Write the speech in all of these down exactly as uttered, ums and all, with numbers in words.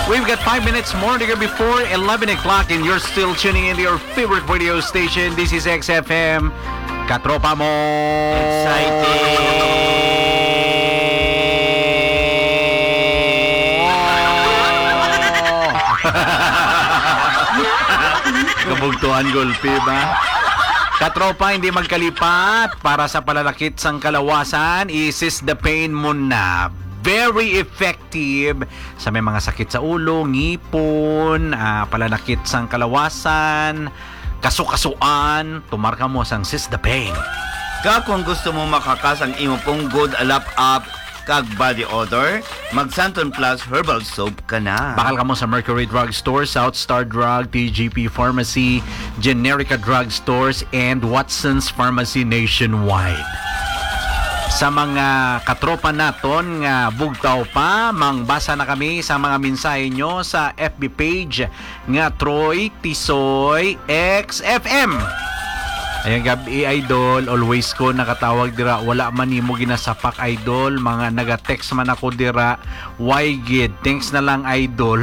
We've got five minutes more to go before eleven o'clock and you're still tuning into your favorite radio station. This is X F M. Katropa mo! Kabugtuhan gulpi ba? Katropa, hindi magkalipat para sa palalakit sang kalawasan. Isis the pain muna. Very effective sa may mga sakit sa ulo, ngipon, uh, palalakit sang kalawasan, kasukasuan. Tumarka mo sang Sis the pain. Ka kung gusto mo makakas ang imo pong good alap up kag body odor, mag Santon Plus Herbal Soap ka na. Bakal ka mo sa Mercury Drug Store, South Star Drug, T G P Pharmacy, Generica Drug Stores, and Watson's Pharmacy nationwide. Sa mga katropa naton nga bugtaw pa, mangbasa na kami sa mga mensahe nyo sa F B page nga Troy Tisoy X F M. Ayan gabi idol, always ko nakatawag dira, wala man nimo ginasapak idol, mga naga-text man ako dira, why gid, thanks na lang idol.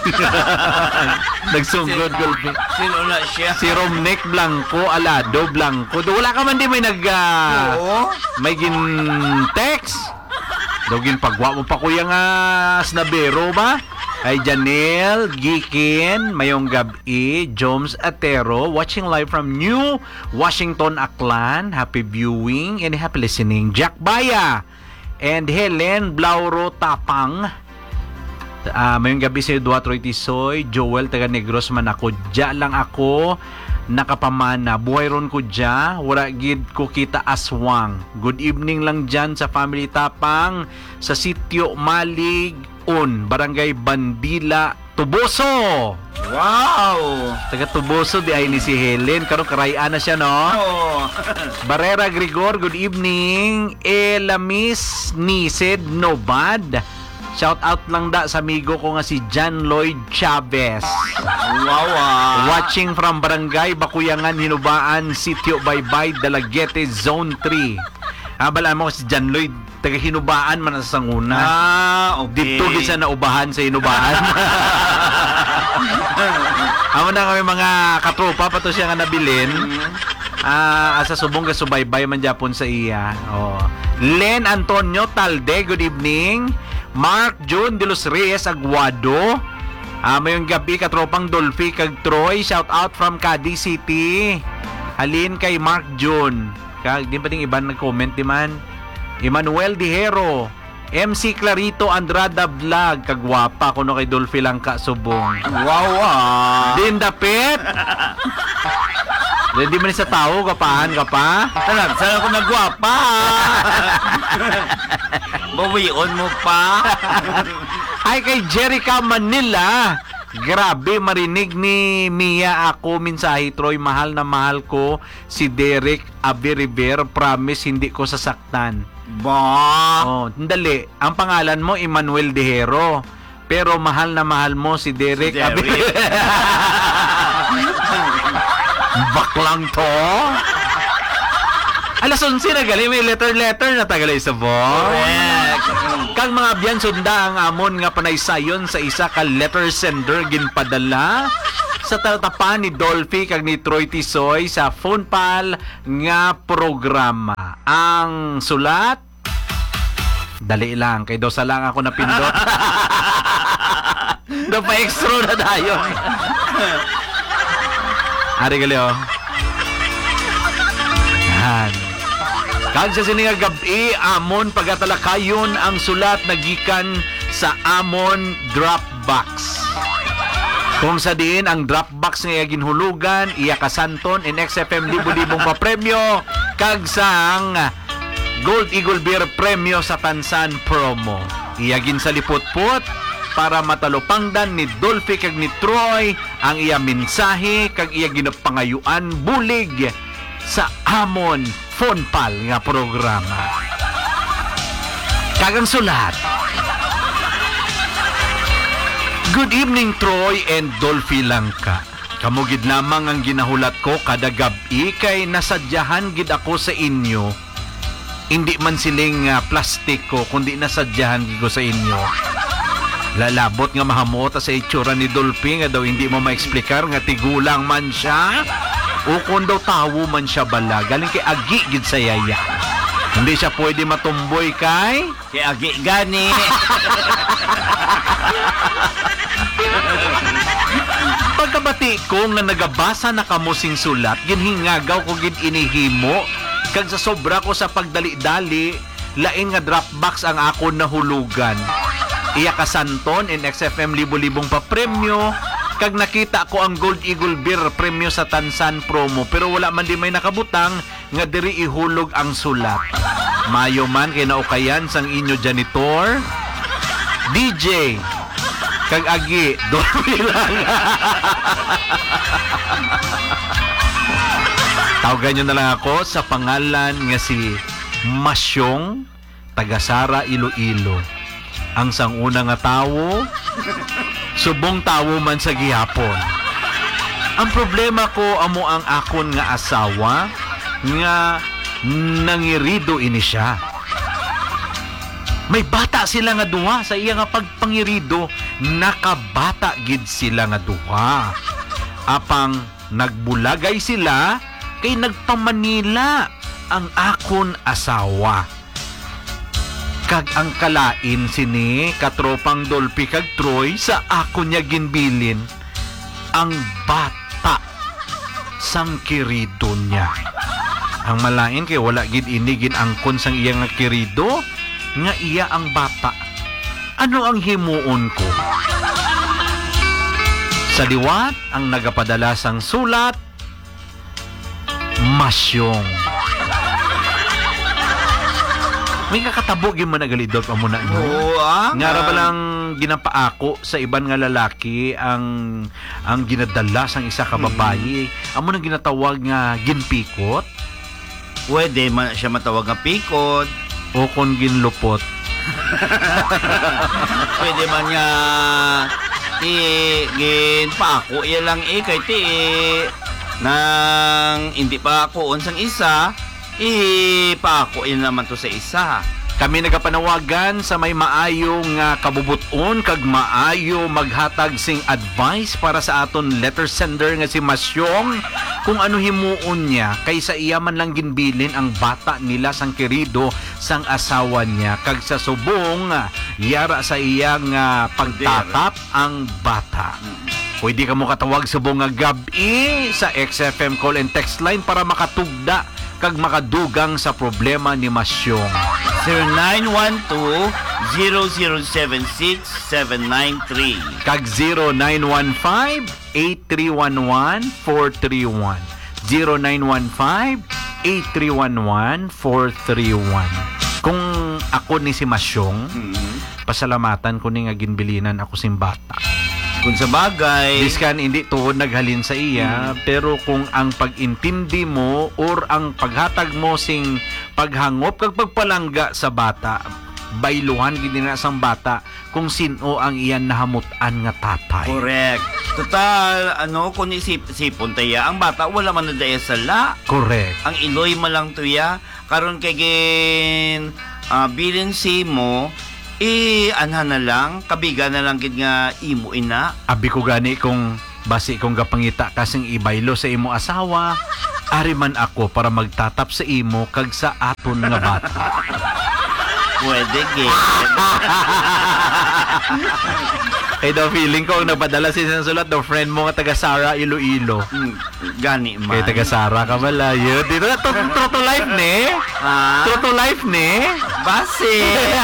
Nagsugod gulpi. Sino na siya? Si Romnick Blanco, Alado Blanco. Do wala ka man di may nag uh, Oo. may gin text. Do gin pagwa mo pa kuya nga snabero ba? Ay Janelle Gikin, mayong gabi, Joms Atero, watching live from New Washington, Aklan. Happy viewing and happy listening. Jack Baya and Helen Blauro Tapang. Uh, mayong gabi sa Eduardo Tisoy, Joel taga Negros man ako. Dya lang ako nakapamana. Buhay ron ko dya. Wala gid ko kita aswang. Good evening lang dyan sa family Tapang sa sitio Malig Un, Barangay Bandila, Tuboso. Wow! Taga Tuboso di ay ni si Helen. Karon karayaan na siya, no? Oh. Barrera Grigor, good evening. Elamis Nised Nobad. Shout out lang da sa amigo ko nga si John Lloyd Chavez. Wow! Ah. Watching from Barangay Bakuyangan, Hinubaan, Sitio Baybay, Dalaguete, Zone three. Abalaan mo si John Lloyd, taga Hinubaan man sa Sanguna. Ah, okay. Dito gisa na ubahan sa Hinubaan. Amo na kami mga katropa pa to siya nga nabilin. Ah, asa subong ga subaybay man Japon sa iya. Oh. Len Antonio Talde, good evening. Mark June de los Reyes Aguado. Ah, mayong gabi katropang Dolphy kag Troy, shout out from Cadiz City. Halin kay Mark June. Kag di pa ding iban nag-comment di man. Emmanuel Dihero, M C Clarito Andrada Vlog, kagwapa kuno kay Dolphy lang ka subong. Wow! Ah. Din dapit. Di man sa tao kapahan ka pa. Talag, sana ako nagwapa. Bawion mo pa. Ay kay Jerica Manila. Grabe marinig ni Mia ako mensahe Troy, mahal na mahal ko si Derek Abiriver, promise hindi ko sasaktan. Ba? Oh, dali. Ang pangalan mo Emmanuel Dejero, pero mahal na mahal mo si Derek, Si Derek. Abiriver. Baklang to. Alas onse na gali, may letter-letter na tagalay sa bo. Correct. Kang mga biyan sunda ang amon nga panaysayon sa isa ka letter sender ginpadala sa tatapan ni Dolphy kag ni Troy Tisoy sa phone pal nga programa. Ang sulat, dali lang, kay dosa lang ako napindot. Do pa extra na dayon. Ari gali oh. Yan. Kag sa sininga gabi, amon pagatalakayon ang sulat na gikan sa amon Dropbox. Kung sa diin ang Dropbox nga ginhulugan, iya kasanton in X F M libo-libong pa premyo kag sang Gold Eagle Beer premyo sa Tansan promo. Iya gin sa lipot-pot para matalupangdan ni Dolphy kag ni Troy ang iya mensahe kag iya ginapangayuan bulig sa amon phone pal nga programa. Kagang sulat. Good evening Troy and Dolphy Langka. Kamugid lamang ang ginahulat ko kada gabi kay nasadyahan gid ako sa inyo. Hindi man siling uh, plastiko kundi nasadyahan gid ko sa inyo. Lalabot nga mahamota sa itsura ni Dolphy nga daw hindi mo maeksplikar nga tigulang man siya. O kung daw tawo man siya bala, galing kay agi gid sa yaya. Hindi siya pwede matumboy kay Kaya agi gani. pagkabati ko nga nagabasa na kamo sing sulat, ginhingagaw ko gid inihimo kag sa sobra ko sa pagdali-dali, lain nga Dropbox ang akon nahulugan. Iya ka santon in X F M libo-libong pa premyo kag nakita ko ang Gold Eagle Beer premyo sa Tansan promo pero wala man di may nakabutang nga diri ihulog ang sulat. Mayo man kay naukayan sang inyo janitor D J kag agi Dolphy lang. Tawagan nyo na lang ako sa pangalan nga si Masyong taga-Sara, Iloilo. Ang sanguna nga tawo, subong tawo man sa gihapon. Ang problema ko amo ang akon nga asawa nga nangirido ini siya. May bata sila nga duha sa iya nga pagpangirido, nakabata gid sila nga duha. Apang nagbulagay sila kay nagpamanila ang akon asawa. Kag ang kalain sini katropang Dolphy kag Troy sa akon niya ginbilin ang bata sang kirido niya. Ang malain kay wala gid ini gin angkon sang iya nga kirido nga iya ang bata. Ano ang himuon ko? Sa liwat ang nagapadala sang sulat Masyong. May kakatabo gyud man nagalidot pa muna no. Oo, ah. Nga ra ba lang ginapaako sa iban nga lalaki ang ang ginadala sang isa ka babaye. Amo nang ginatawag nga ginpikot Pwede man siya matawag nga pikod. o kon ginlupot. Pwede man nga i gin pa ako iya lang eh kay ti eh, nang hindi pa ako unsang isa i pa ako iya naman to sa isa. Kami nagapanawagan sa may maayong uh, kabubuton kag maayo maghatag sing advice para sa aton letter sender nga si Masyong kung ano himuon niya kaysa iya man lang ginbilin ang bata nila sang kerido sang asawa niya kag sa subong uh, yara sa iyang uh, pagtatap ang bata. Pwede ka mo katawag subong nga gabi sa X F M call and text line para makatugda kag makadugang sa problema ni Masyong. zero nine one two, zero zero seven six, seven nine three Kag zero nine one five, eight three one one, four three one zero nine one five, eight three one one, four three one. Kung ako ni si Masyong, mm-hmm. pasalamatan ko ni nga ginbilinan ako sing bata. Kung sa bagay Diskan hindi tuod naghalin sa iya, Hmm. pero kung ang pag-intindi mo or ang paghatag mo sing paghangop kag pagpalangga sa bata, bayluhan gid na sang bata kung sino ang iyan nahamutan nga tatay. correct. Total, ano, kung isip-sipon taya, ang bata wala man na daya sala. Correct. Ang iloy mo lang to ya. Karon kay gin uh, bilin si mo, i anha na lang, kabiga na lang gid nga imo ina. Abi ko gani kung basi kong gapangita kasing ibaylo sa imo asawa, ari man ako para magtatap sa imo kag sa aton nga bata. Pwede gid. Kaya daw feeling ko ang napadala si sulat daw friend mo nga taga Sara, Iloilo. Hmm, gani man. Kaya taga Sara ka pala. Yun, dito na, true true to life ne. Ha? True to life ne. Base.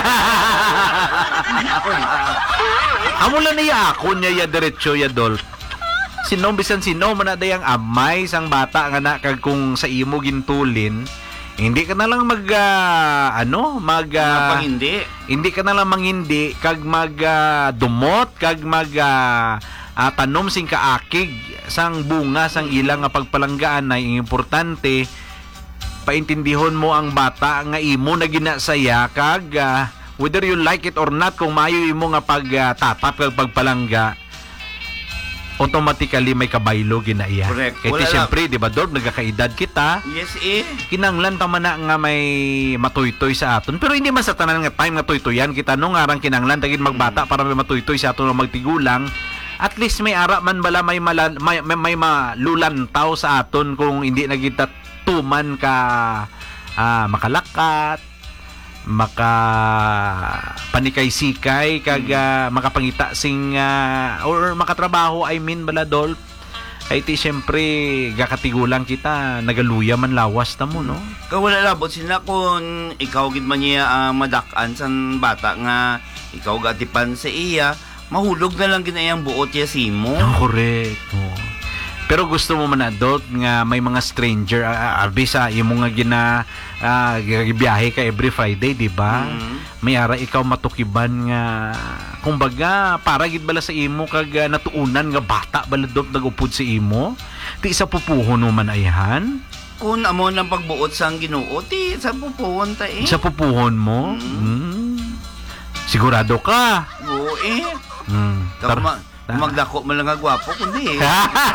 Amo lang niya ako niya ya diretso ya dol. Sino bisan sino man na dayang amay sang bata nga na kag kung sa imo gintulin, hindi ka na lang mag uh, ano, mag uh, Pag hindi. hindi ka na lang mangindi kag mag uh, dumot kag mag uh, uh, tanom sing kaakig sang bunga sang ilang nga pagpalanggaan na importante paintindihon mo ang bata nga imo na ginasaya kag uh, whether you like it or not kung maayo imo nga pagtatap uh, kag pagpalangga automatically may kabaylo ginaiya. Correct. Kaya Wala lang. siyempre, di ba, Dor, nagkakaedad kita, Yes, eh. kinanglan tama na nga may matuytoy sa aton. Pero hindi man sa tanan nga time nga tuytoyan kita no, ngarang kinanglan tagid magbata para may matuytoy sa aton nga magtigulang. At least may ara man bala may mala, may, may, may malulantaw sa aton kung hindi na kita tuman ka ah, makalakat, maka panikay-sikay kag uh, makapangita sing uh, or makatrabaho I mean bala Dolph. Ay ti syempre gakatigulang kita nagaluya man lawas ta mo no. Kawala labot sila kung ikaw gid man niya ah, madak-an san bata nga ikaw gatipan sa iya, mahulog na lang ginayang buot ya simo. Oh, correct. Oh. Pero gusto mo man adult nga may mga stranger uh, arbi sa imo nga gina uh, gibiyahe ka every Friday, di ba? Mm. May ara ikaw matukiban nga kumbaga para gid bala sa imo kag uh, natuunan nga bata bala dot nagupod sa imo. Ti isa pupuhon mo man ayhan. Kung amo ng pagbuot sang Ginoo, ti sa pupuon ta eh. Sa pupuhon mo. Mm. Mm. Sigurado ka. Oo eh. Mm. Tar- Tama. Magdako man lang nga gwapo kundi eh.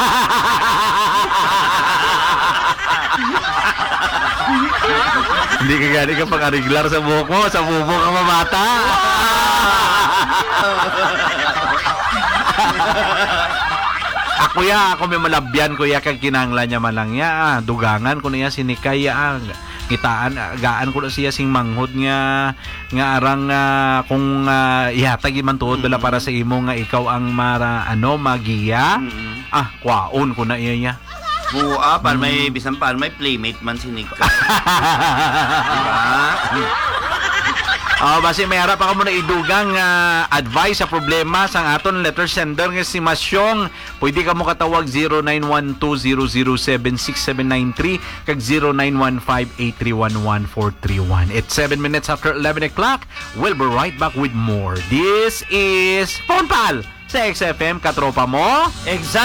Hindi ka gani ka pang-ariglar sa buhok mo, sa bubo ka mamata. Ako ya, ako may malabyan ko ya kag kinanglan niya malang ya, ah, dugangan ko niya sinikay ya, ah, ngitaan ah, gaan ko na siya sing manghod nga nga arang ah, kung uh, ihatag man tuod bala para sa imo nga ikaw ang mara ano magiya. Mm. Ah, kwaon ko na iya ya. Oo, ah, para may bisan pa may playmate man sinika. Diba? Oh, basi may harap ako muna idugang uh, advice sa problema sang aton letter sender nga si Masyong. Pwede ka mo katawag zero nine one two zero zero seven six seven nine three kag zero nine one five eight three one one four three one. It's seven minutes after eleven o'clock. We'll be right back with more. This is Phone Pal sa X F M, katropa mo. Exactly.